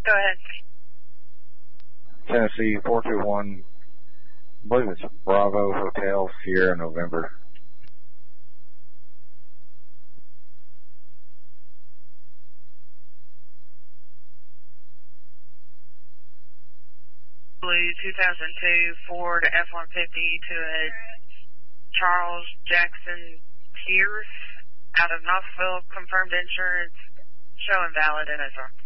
Go ahead. Tennessee 421, I believe it's Bravo Hotel, Sierra, November. Blue 2002 Ford F-150 to a Charles Jackson Pierce out of Knoxville, confirmed insurance, showing valid in it, sir.